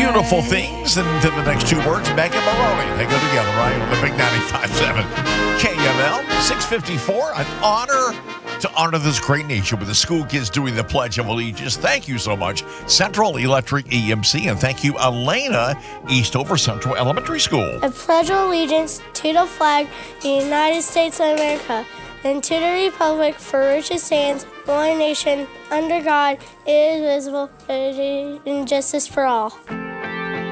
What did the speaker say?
beautiful things into the next two words. Megan Maroney. They go together, right? On the big 95.7 KML 654. An honor to honor this great nation with the school kids doing the Pledge of Allegiance. Thank you so much, Central Electric EMC, and thank you, Elena, Eastover Central Elementary School. I pledge allegiance to the flag of the United States of America and to the republic for which it stands, one nation, under God, indivisible, with justice for all.